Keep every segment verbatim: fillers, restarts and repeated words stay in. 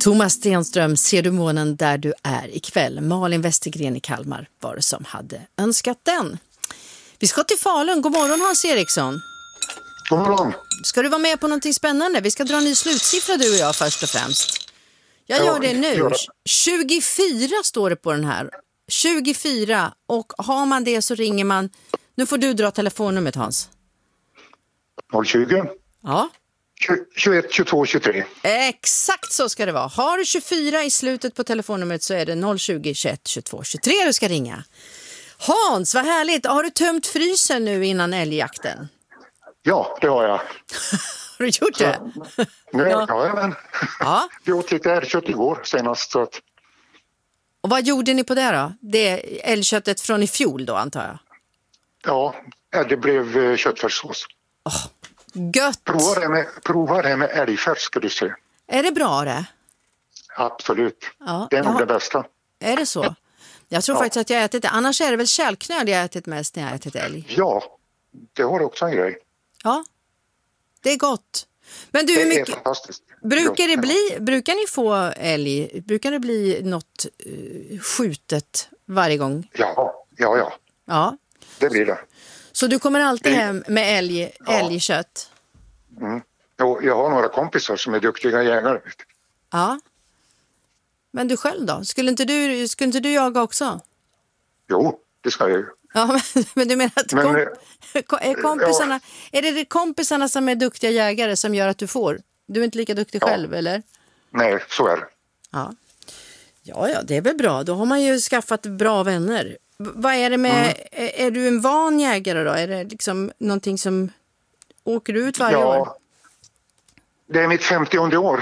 Thomas Stenström, ser du månen där du är ikväll? Malin Westergren i Kalmar var det som hade önskat den. Vi ska till Falun. God morgon Hans Eriksson. God morgon. Ska du vara med på någonting spännande? Vi ska dra en ny slutsiffra du och jag först och främst. Jag Ja, gör det nu. gör det. tjugofyra står det på den här. tjugofyra, och har man det så ringer man. Nu får du dra telefonnumret Hans. noll tjugo, Ja. tjugoett, tjugotvå, tjugotre. Exakt så ska det vara. Har du tjugofyra i slutet på telefonnumret så är det noll tjugo, tjugoett, tjugotvå, tjugotre du ska ringa. Hans, vad härligt. Har du tömt frysen nu innan älgjakten? Ja, det har jag. Har du gjort det? Nu, Ja. ja. Ja, men. Ja. Vi åt lite älgkött igår senast. Så att, Och vad gjorde ni på det då? Det är älgköttet från i fjol då antar jag. ja, det blev eh, köttfärssås. Oh, gött! Prova det med, prova det med älgfärs ska du se. Är det bra det? Absolut. Ja, Det är nog ja. det bästa. Är det så? Jag tror Ja. faktiskt att jag har ätit det. Annars är det väl kärlknöd jag har ätit mest när jag har ätit älg. Ja, det har också en grej. Ja, det är gott. Men du, Det hur är mycket... fantastiskt. Brukar det Ja. bli, brukar ni få älg, brukar det bli något uh, skjutet varje gång? Ja, ja, ja. Ja. Det blir det. Så du kommer alltid Det- hem med älg, Ja. älgkött? Mm. Och jag har några kompisar som är duktiga jägare. Ja. Men du själv då? Skulle inte du, skulle inte du jaga också? Jo, det ska jag ju. Ja, men, men du menar att Men, kom, eh, ko- är, kompisarna, är det kompisarna som är duktiga jägare som gör att du får? Du är inte lika duktig Ja. själv, eller? Nej, så är det. Ja. Ja, ja, det är väl bra. Då har man ju skaffat bra vänner. V- vad är det med, Mm. är, är du en van jägare då? Är det liksom någonting som åker du ut varje år? Ja, det är mitt femtionde år.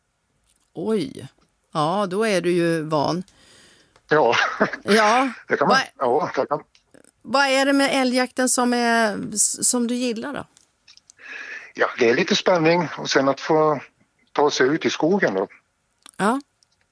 Oj, ja då är du ju van. Ja, Ja, det kan man. vad, Ja, det kan. vad är det med älgjakten som, är, som du gillar då? Ja, det är lite spänning och sen att få ta sig ut i skogen då. Ja,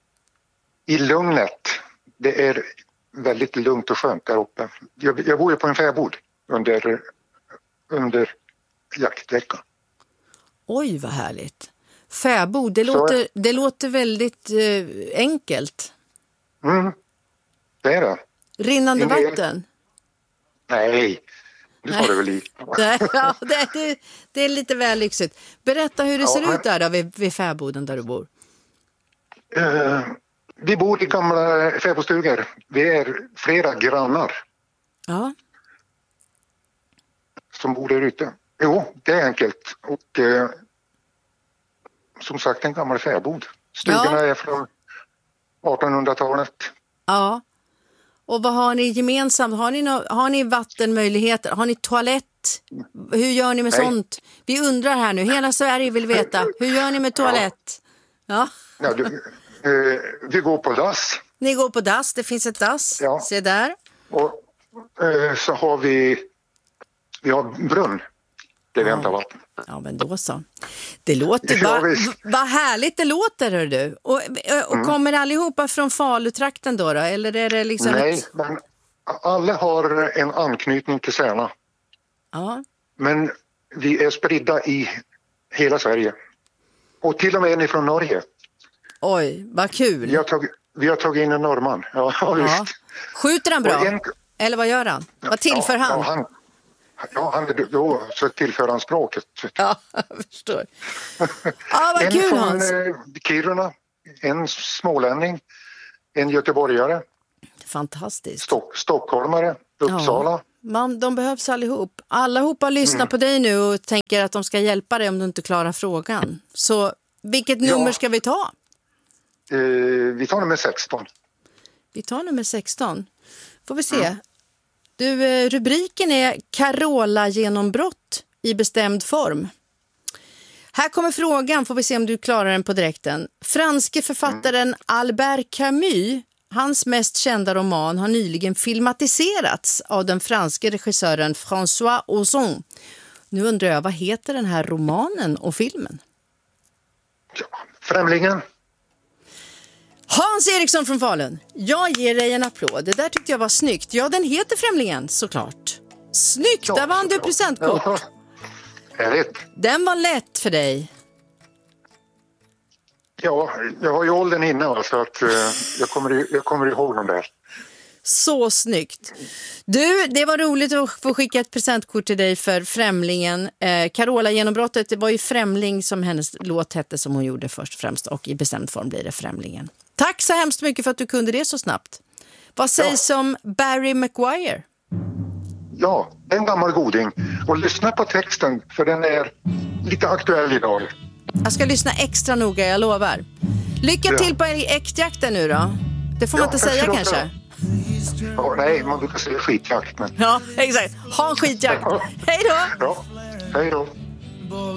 I lugnet. Det är väldigt lugnt och skönt där uppe. Jag, jag bor ju på en fäbod under, under jaktveckan. oj vad härligt. Fäbod, det Så- låter, det låter väldigt eh, enkelt. Mm, det är det. Rinnande En del- vatten. Nej, nu tar det väl i. Nej, ja, det, det, det är lite väl lyxigt. Berätta hur det Ja, ser men- ut där då, vid, vid fäboden där du bor. Eh, vi bor i gamla fäbodstugor. Vi är flera grannar Ja, som bor där ute. Jo, det är enkelt. Och eh, som sagt en gammal fäbod. Stugorna Ja. är från artonhundratalet. ja. Och vad har ni gemensamt? Har ni, no, har ni vattenmöjligheter? Har ni toalett? Hur gör ni med Nej. sånt? Vi undrar här nu, hela Sverige vill veta. Hur gör ni med toalett? Ja, Ja, du, eh, vi går på dass ni går på dass, det finns ett dass. Ja. Se där. och eh, så har vi, vi har brunn där vi hämtar vatten. Ja, men då så. Det låter, Ja, vad visst. va härligt det låter, hör du. Och, och Mm. kommer allihopa från Falutrakten då, då? Eller är det liksom Nej, ett... men alla har en anknytning till Särna. Ja, Men vi är spridda i hela Sverige. Och till och med en från Norge. oj, vad kul. Vi har tagit, vi har tagit in en norrman. Ja, ja, Ja. visst. Skjuter han bra? Och en- Eller vad gör han? Vad tillför ja, han? Ja, han, ja, han då, så tillför han språket. Ja, jag förstår. Ja, vad En kul från Hans. eh, Kiruna, en smålänning, en göteborgare, Fantastiskt. Stock, stockholmare, Uppsala. Ja, man, de behövs allihop. Allihopa lyssnar Mm. på dig nu och tänker att de ska hjälpa dig om du inte klarar frågan. Så vilket nummer Ja. ska vi ta? Eh, vi tar nummer sexton. Vi tar nummer sexton. Får vi se. Mm. Du, eh, rubriken är Carola-genombrott i bestämd form. Här kommer frågan, får vi se om du klarar den på direkten. Franske författaren Mm. Albert Camus, hans mest kända roman har nyligen filmatiserats av den franske regissören François Ozon. Nu undrar jag, vad heter den här romanen och filmen? Ja, Främlingen. Hans Eriksson från Falun, jag ger dig en applåd. Det där tyckte jag var snyggt. Ja, den heter Främlingen, såklart. Snyggt, Ja, där vann du såklart. presentkort. Ja, härligt. Den var lätt för dig. Ja, jag har ju åldern inne så att uh, jag, kommer, jag kommer ihåg dem där. Så snyggt. Du, det var roligt att få skicka ett presentkort till dig för Främlingen. Eh, Carola genombrottet, det var ju Främling som hennes låt hette som hon gjorde först och främst och i bestämd form blir det Främlingen. Tack så hemskt mycket för att du kunde det så snabbt. Vad sägs ja. om Barry McGuire? Ja, en gammal goding. Och lyssna på texten för den är lite aktuell idag. Jag ska lyssna extra noga, jag lovar. Lycka ja. till på äktjakten nu då. Det får man ja, inte säga kanske. Ja, nej, man brukar säga skitjakt. Men... Ja, exakt. Ha en skitjakt. Hej då! Ja, hej då.